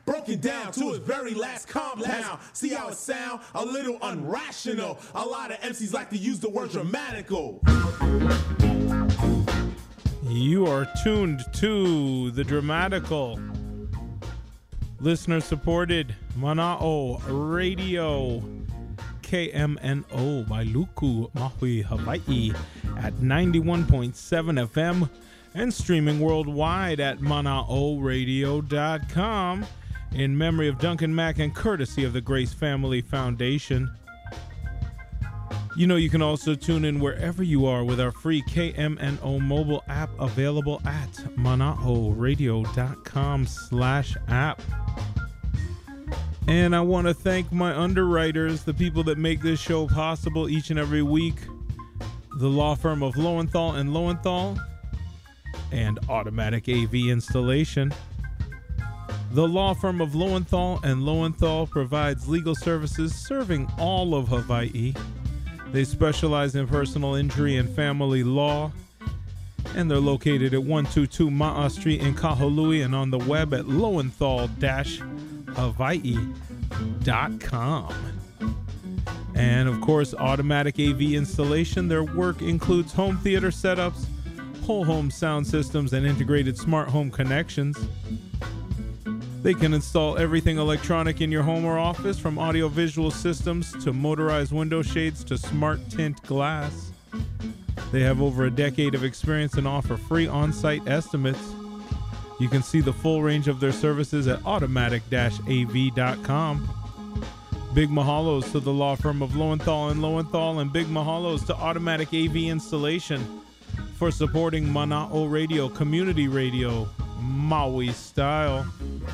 broken down to its very last compound. See how it sound? A little unrational. A lot of MCs like to use the word dramatical. You are tuned to the Dramatical, listener supported Mana'o Radio, KMNO by Luku, Maui, Hawaii at 91.7 FM and streaming worldwide at manaoradio.com in memory of Duncan Mack and courtesy of the Grace Family Foundation. You know, you can also tune in wherever you are with our free KMNO mobile app available at manaoradio.com/app. And I want to thank my underwriters, the people that make this show possible each and every week. The law firm of Lowenthal and Lowenthal and Automatic AV Installation. The law firm of Lowenthal and Lowenthal provides legal services serving all of Hawaii. They specialize in personal injury and family law, and they're located at 122 Ma'a Street in Kahului and on the web at lowenthal-hawaii.com. And of course, Automatic AV Installation. Their work includes home theater setups, whole home sound systems, and integrated smart home connections. They can install everything electronic in your home or office, from audio-visual systems to motorized window shades to smart tint glass. They have over a decade of experience and offer free on-site estimates. You can see the full range of their services at automatic-av.com. Big mahalos to the law firm of Lowenthal and Lowenthal, and big mahalos to Automatic AV Installation for supporting Mana'o Radio, community radio, Maui style.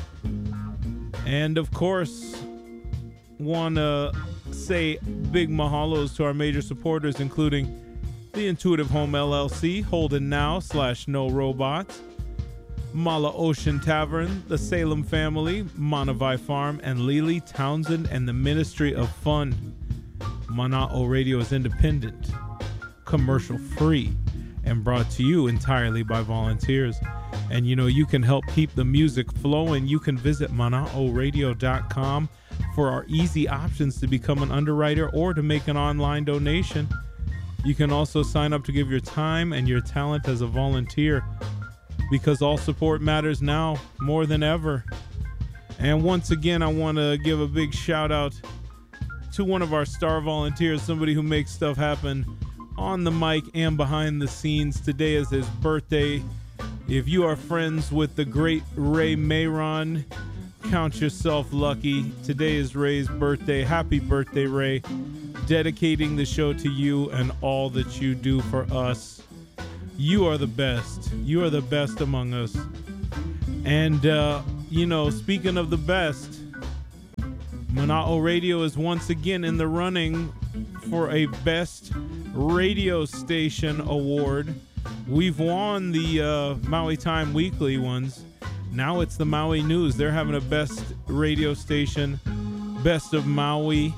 And of course, want to say big mahalos to our major supporters, including the Intuitive Home LLC, Holden Now / No Robots, Mala Ocean Tavern, the Salem Family, Manavai Farm, and Lily Townsend and the Ministry of Fun. Mana'o Radio is independent, commercial free, and brought to you entirely by volunteers. And you know, you can help keep the music flowing. You can visit manaoradio.com for our easy options to become an underwriter or to make an online donation. You can also sign up to give your time and your talent as a volunteer, because all support matters now more than ever. And once again, I want to give a big shout out to one of our star volunteers, somebody who makes stuff happen on the mic and behind the scenes. Today is his birthday. If you are friends with the great Ray Mayron, count yourself lucky. Today is Ray's birthday. Happy birthday, Ray. Dedicating the show to you and all that you do for us. You are the best. You are the best among us. And, you know, speaking of the best, Mana'o Radio is once again in the running for a Best Radio Station Award. We've won the Maui Time Weekly ones. Now it's the Maui News. They're having a Best Radio Station, Best of Maui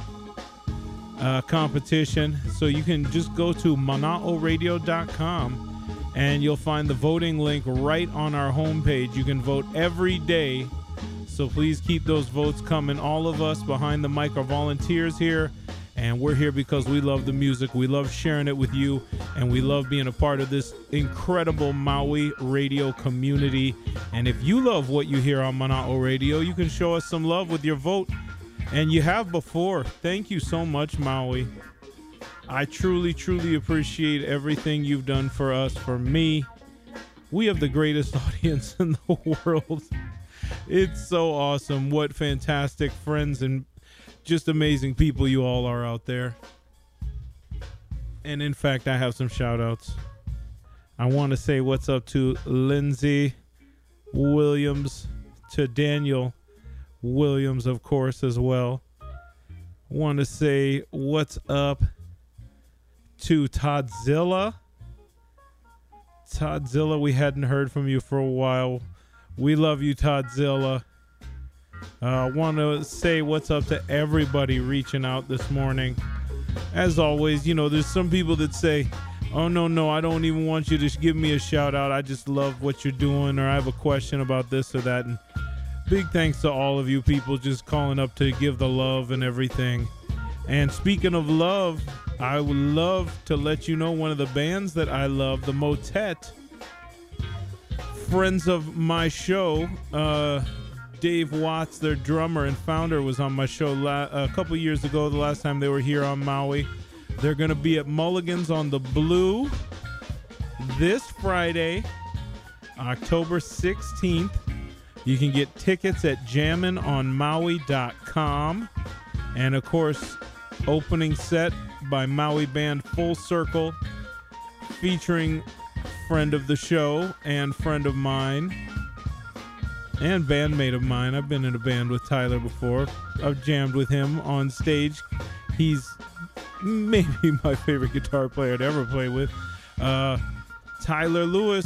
competition. So you can just go to manaoradio.com and you'll find the voting link right on our homepage. You can vote every day. So please keep those votes coming. All of us behind the mic are volunteers here. And we're here because we love the music, we love sharing it with you, and we love being a part of this incredible Maui radio community. And if you love what you hear on Mana'o Radio, you can show us some love with your vote. And you have before. Thank you so much, Maui. I truly, truly appreciate everything you've done for us, for me. We have the greatest audience in the world. It's so awesome. What fantastic friends and just amazing people you all are out there. And in fact, I have some shout outs. I want to say what's up to Lindsay Williams, to Daniel Williams, of course, as well. Want to say what's up to Toddzilla. Toddzilla, we hadn't heard from you for a while. We love you, Toddzilla. Want to say what's up to everybody reaching out this morning. As always, you know, there's some people that say, oh, no, I don't even want you to give me a shout out. I just love what you're doing, or I have a question about this or that. And big thanks to all of you people just calling up to give the love and everything. And speaking of love, I would love to let you know one of the bands that I love, the Motet. Friends of my show, Dave Watts, their drummer and founder, was on my show a couple years ago, the last time they were here on Maui. They're going to be at Mulligan's on the Blue this Friday, October 16th. You can get tickets at jamminonmaui.com. And, of course, opening set by Maui band Full Circle, featuring friend of the show and friend of mine and bandmate of mine. I've been in a band with Tyler before. I've jammed with him on stage. He's maybe my favorite guitar player to ever play with. Tyler Lewis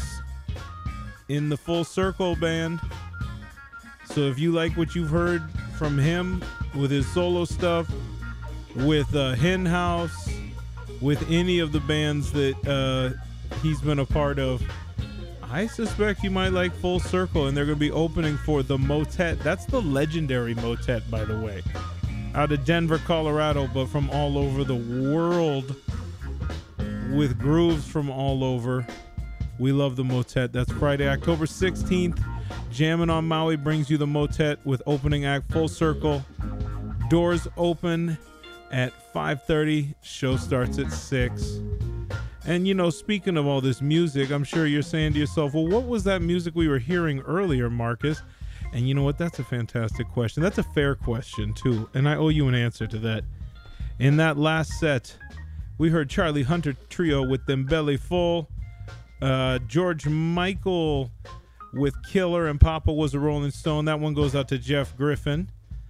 in the Full Circle band. So if you like what you've heard from him with his solo stuff, with Hen House, with any of the bands that he's been a part of, I suspect you might like Full Circle, and they're going to be opening for the Motet. That's the legendary Motet, by the way, out of Denver, Colorado, but from all over the world, with grooves from all over. We love the Motet. That's Friday, October 16th. Jammin' on Maui brings you the Motet with opening act Full Circle. Doors open at 5:30. Show starts at 6. And, you know, speaking of all this music, I'm sure you're saying to yourself, well, what was that music we were hearing earlier, Marcus? And you know what? That's a fantastic question. That's a fair question, too. And I owe you an answer to that. In that last set, we heard Charlie Hunter Trio with Them Belly Full. George Michael with Killer, and Papa Was a Rolling Stone. That one goes out to Jeff Griffin.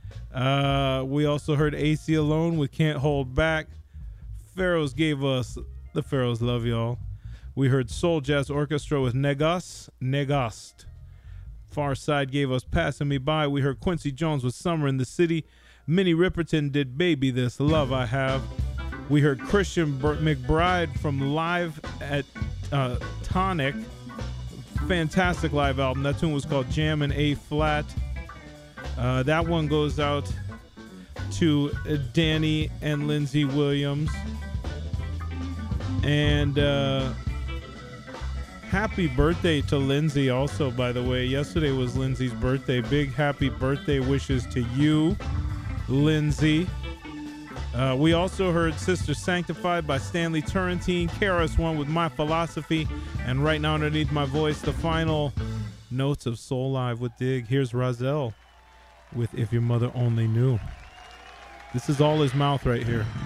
We also heard AC Alone with Can't Hold Back. Pharaohs gave us The Pharaohs Love Y'all. We heard Soul Jazz Orchestra with Negast. Far Side gave us Passing Me By. We heard Quincy Jones with Summer in the City. Minnie Riperton did Baby This Love I Have. We heard Christian McBride from Live at Tonic. Fantastic live album. That tune was called Jam in A Flat. That one goes out to Danny and Lindsay Williams. And happy birthday to Lindsay also, by the way. Yesterday was Lindsay's birthday. Big happy birthday wishes to you, Lindsay. We also heard Sister Sanctified by Stanley Turrentine. KRS-One with My Philosophy. And right now underneath my voice, the final notes of Soul Live with Dig. Here's Razel with If Your Mother Only Knew. This is all his mouth right here.